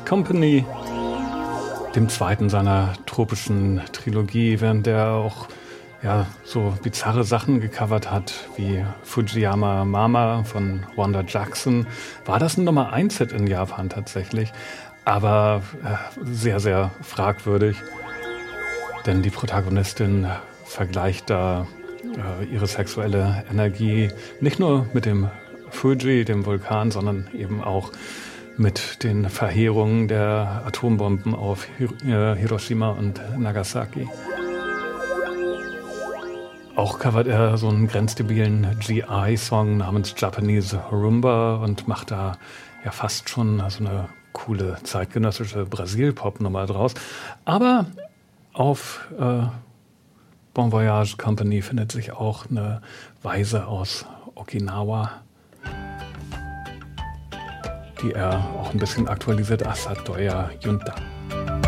Company, dem zweiten seiner tropischen Trilogie, während er auch so bizarre Sachen gecovert hat, wie Fujiyama Mama von Wanda Jackson. War das ein Nummer 1 Hit in Japan tatsächlich, aber sehr, sehr fragwürdig, denn die Protagonistin vergleicht da ihre sexuelle Energie nicht nur mit dem Fuji, dem Vulkan, sondern eben auch mit den Verheerungen der Atombomben auf Hiroshima und Nagasaki. Auch covert er so einen grenzdebilen GI-Song namens Japanese Rumba und macht da ja fast schon so eine coole zeitgenössische Brasil-Pop-Nummer draus. Aber auf Bon Voyage Company findet sich auch eine Weise aus Okinawa, die er auch ein bisschen aktualisiert. Asatoya Yunta.